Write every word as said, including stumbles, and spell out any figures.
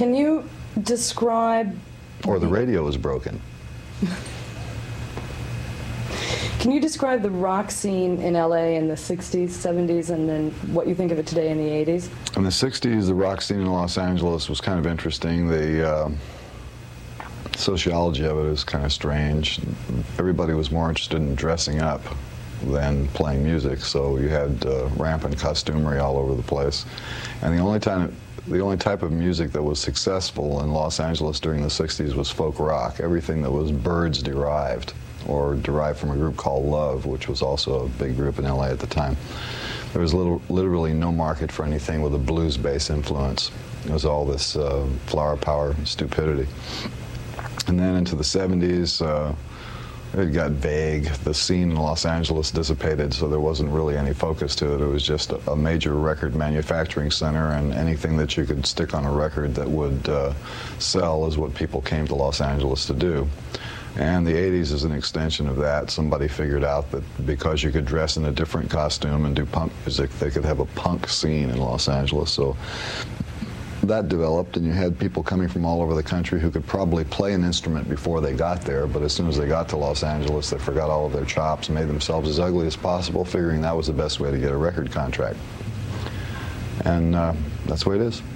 Can you describe... Or the radio was broken. Can you describe the rock scene in L A in the sixties, seventies, and then what you think of it today in the eighties? In the sixties, the rock scene in Los Angeles was kind of interesting. The uh, sociology of it is kind of strange. Everybody was more interested in dressing up than playing music, so you had uh, rampant costumery all over the place. And the only time, the only type of music that was successful in Los Angeles during the sixties was folk rock. Everything that was Byrds derived, or derived from a group called Love, which was also a big group in L A at the time. There was little, literally no market for anything with a blues-based influence. It was all this uh, flower power stupidity. And then into the seventies, uh, it got vague. The scene in Los Angeles dissipated, so there wasn't really any focus to it. It was just a, a major record manufacturing center, and anything that you could stick on a record that would uh, sell is what people came to Los Angeles to do. And the eighties is an extension of that. Somebody figured out that because you could dress in a different costume and do punk music, they could have a punk scene in Los Angeles. So that developed, and you had people coming from all over the country who could probably play an instrument before they got there, but as soon as they got to Los Angeles, they forgot all of their chops, made themselves as ugly as possible, figuring that was the best way to get a record contract. And uh, that's the way it is.